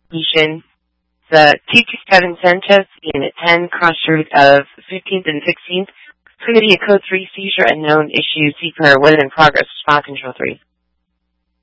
Mission. The 227 Sanchez, Unit 10, cross route of 15th and 16th. Trinity, a Code 3 seizure unknown issue. CPR 1 in progress. Response Control 3.